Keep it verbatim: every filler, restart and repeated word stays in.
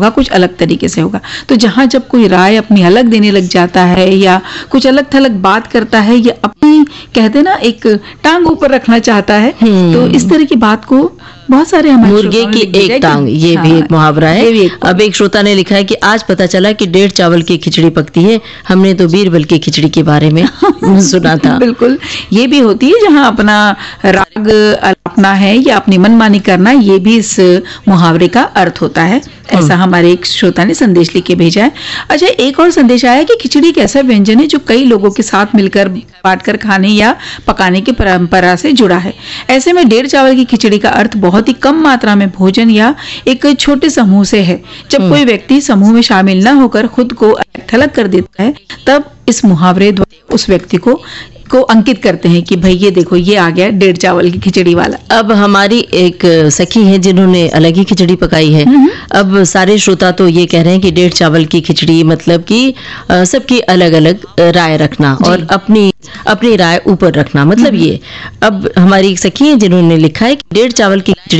होगा, कुछ अलग तरीके से होगा। तो जहां जब कोई राय अपनी अलग देने लग जाता है या कुछ अलग थलग बात करता है या अपनी कहते ना एक टांग ऊपर रखना चाहता है, तो इस तरह की बात को बहुत सारे हमारे मुर्गे की एक टांग, ये भी एक मुहावरा है। एक अब एक श्रोता ने लिखा है कि आज पता चला कि डेढ़ चावल की खिचड़ी पकती है, हमने तो बीरबल की खिचड़ी के बारे में सुना था। बिल्कुल, ये भी होती है जहां अपना राग अपना है या अपनी मनमानी करना, ये भी इस मुहावरे का अर्थ होता है। ऐसा हमारे एक श्रोता ने संदेश लिख के भेजा है। अच्छा, एक और संदेश आया कि खिचड़ी एक ऐसा व्यंजन है जो कई लोगों के साथ मिलकर बांटकर खाने या पकाने की परंपरा से जुड़ा है। ऐसे में डेढ़ चावल की खिचड़ी का अर्थ बहुत ही कम मात्रा में भोजन या एक छोटे समूह से है। जब कोई व्यक्ति समूह में शामिल न होकर खुद को अलग कर देता है, तब इस मुहावरे द्वारा उस व्यक्ति को को अंकित करते हैं कि भाई ये देखो, ये आ गया डेढ़ चावल की खिचड़ी वाला। अब हमारी एक सखी है जिन्होंने अलग ही खिचड़ी पकाई है। अब सारे श्रोता तो ये कह रहे हैं कि डेढ़ चावल की खिचड़ी मतलब कि सबकी अलग अलग राय रखना और अपनी अपनी राय ऊपर रखना, मतलब ये। अब हमारी एक सखी है जिन्होंने लिखा है कि डेढ़ चावल की खिचड़ी